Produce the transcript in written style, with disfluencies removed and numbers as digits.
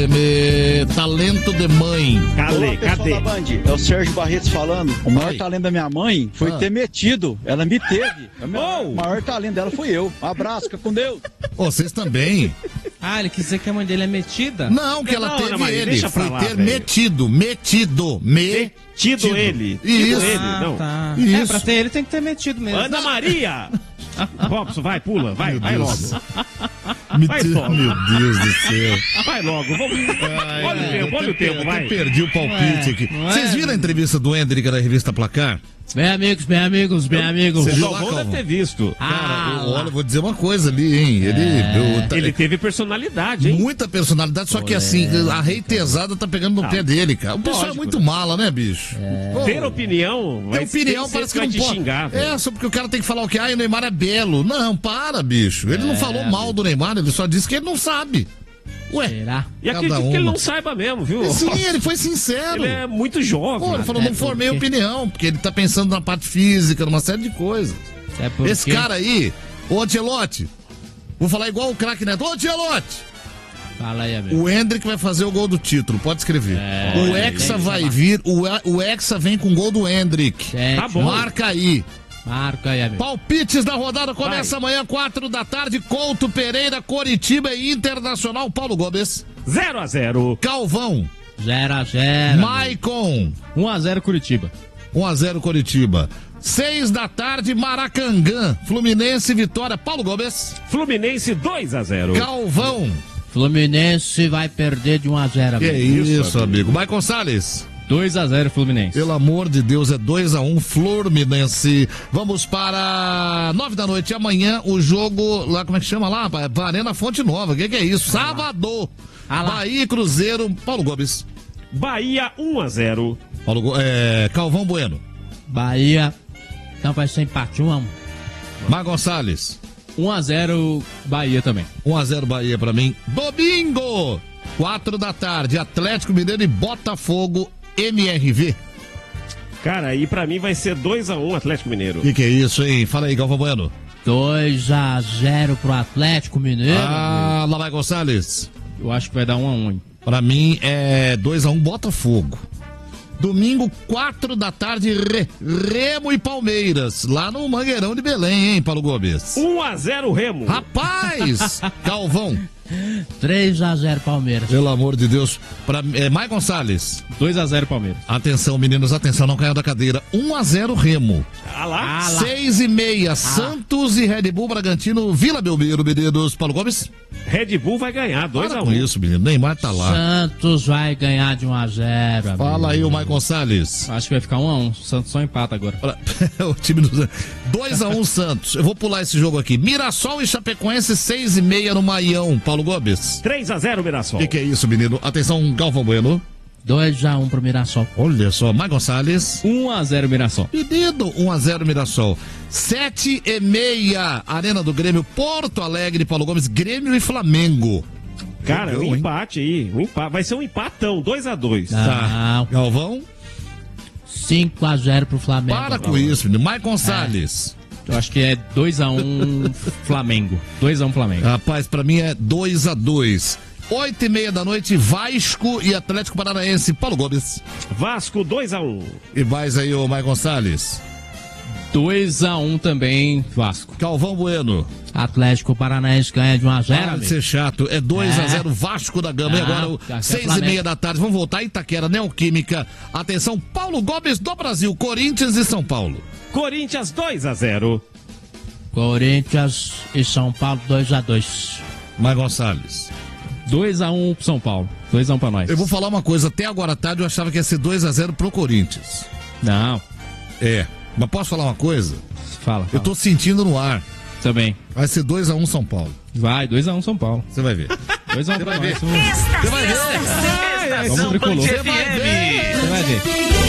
Talento de mãe. Cadê? Da Band, é o Sérgio Barretos falando. O maior talento da minha mãe foi ter metido. Ela me teve. O maior talento dela fui eu. Um abraço, fica com Deus. Vocês também. Ele quis dizer que a mãe dele é metida? Não, que ela teve ele. Foi ter metido. Metido ele. Isso. Não. Tá. Isso. Pra ter ele tem que ter metido mesmo. Ana Maria! Robson, vai, pula, vai logo. Vai logo. Meu Deus do céu. Vai logo, olha o tempo, vai. Eu perdi o palpite aqui. Vocês viram a entrevista do Hendrick da revista Placar? Bem amigos. Você viu lá, deve ter visto. Cara, olha, vou dizer uma coisa ali, hein? Ele teve personalidade, hein? Muita personalidade, só que assim, a reitesada tá pegando no pé dele, cara. O pessoal é muito mala, né, bicho? Ter opinião, parece que não te pode. xingar. Só porque o cara tem que falar o que? O Neymar é belo. Não, para, bicho. Ele não falou mal do Neymar, ele só disse que ele não sabe. Ué, será? E acredito que ele não saiba mesmo, viu? Sim, ele foi sincero. Ele é muito jovem. Ele falou, não formei opinião, porque ele tá pensando na parte física, numa série de coisas. Esse cara aí, ô Ancelotti, vou falar igual o craque Neto. Ô Ancelotti! Fala aí, amigo. O Hendrick vai fazer o gol do título, pode escrever. O Hexa vai vir, o Hexa vem com o gol do Hendrick. Tá bom. Marca aí. Marca aí, amigo. Palpites da rodada começa amanhã, 4 da tarde. Couto, Pereira, Coritiba e Internacional. Paulo Gomes. 0-0. Calvão. 0-0. Maicon. 1-0 Curitiba. 1-0 Coritiba. 6 da tarde, Maracanã. Fluminense, Vitória. Paulo Gomes. Fluminense 2-0. Calvão. Fluminense vai perder de 1-0, amigo. Que isso, amigo. Maicon Salles. 2-0 Fluminense. Pelo amor de Deus, é 2-1 Fluminense. Vamos para 9 da noite. Amanhã o jogo lá, como é que chama lá? Arena Fonte Nova. O que é isso? Sábado. Bahia e Cruzeiro. Paulo Gomes. Bahia 1-0. Calvão Bueno. Bahia. Então vai ser empate 1-1. Mar Gonçalves. 1-0 Bahia também. 1-0 Bahia pra mim. Domingo, 4 da tarde, Atlético Mineiro e Botafogo. MRV. Cara, aí pra mim vai ser 2-1 Atlético Mineiro. Que é isso, hein? Fala aí, Galvão Bueno. 2-0 pro Atlético Mineiro. Lá vai Gonçalves. Eu acho que vai dar 1-1. Pra mim é 2-1 Botafogo. Domingo, 4 da tarde, Remo e Palmeiras. Lá no Mangueirão de Belém, hein, Paulo Gomes? 1-0 Remo. Rapaz! Calvão. 3-0 Palmeiras. Pelo amor de Deus. Mai Gonçalves. 2-0 Palmeiras. Atenção, meninos, atenção, não caiam da cadeira. 1-0 Remo. 6h30, Santos e Red Bull Bragantino, Vila Belmiro, meninos. Paulo Gomes. Red Bull vai ganhar, 2-1. Com isso, menino. Neymar tá lá. Santos vai ganhar de 1-0. Fala aí o Mai Gonçalves. Acho que vai ficar 1-1. Santos só empata agora. O time do 2-1 Santos. Eu vou pular esse jogo aqui. Mirassol e Chapecoense, 6h30 no Maião. Paulo Gomes. 3-0 Mirassol. Que é isso, menino? Atenção, Galvão Bueno. 2-1 pro Mirassol. Olha só, Mai Gonçalves. 1-0 Mirassol. Menino, 1-0 Mirassol. 7h30, Arena do Grêmio, Porto Alegre, Paulo Gomes, Grêmio e Flamengo. Cara, um empate aí. Vai ser um empatão, 2-2. Tá. Galvão. 5-0 pro Flamengo. Para com isso, menino. Mai Gonçalves. Eu acho que é 2-1 Flamengo. 2-1 Flamengo. Rapaz, pra mim é 2-2. 8h30 da noite, Vasco e Atlético Paranaense. Paulo Gomes. Vasco 2-1. E mais aí, o Mai Gonçalves. 2-1 também, Vasco. Calvão Bueno. Atlético Paranaense ganha de 1-0. Para de ser chato. É 2-0 Vasco da Gama. E agora, 6h30 da tarde, vamos voltar. Itaquera, Neoquímica. Atenção, Paulo Gomes do Brasil. Corinthians e São Paulo. Corinthians 2-0. Corinthians e São Paulo 2-2. Mai Gonçalves. 2-1 pro São Paulo. 2-1 pra nós. Eu vou falar uma coisa. Até agora à tarde eu achava que ia ser 2-0 pro Corinthians. Não. Mas posso falar uma coisa? Fala. Eu tô sentindo no ar. Também. Vai ser 2-1 São Paulo. Vai, 2-1 São Paulo. Você vai ver. 2-1 pra nós. Você vai ver. Vamos tricolor. Você vai ver.